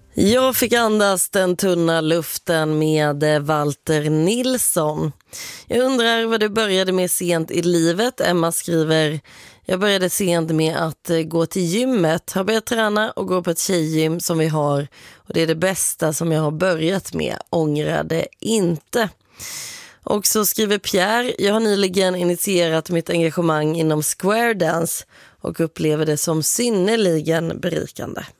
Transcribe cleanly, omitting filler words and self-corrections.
Jag fick andas den tunna luften med Walter Nilsson. Jag undrar vad du började med sent i livet. Emma skriver: jag började sent med att gå till gymmet. Har börjat träna och gå på ett tjejgym som vi har. Och det är det bästa som jag har börjat med. Ångrade inte. Och så skriver Pierre: jag har nyligen initierat mitt engagemang inom square dance och upplever det som synnerligen berikande.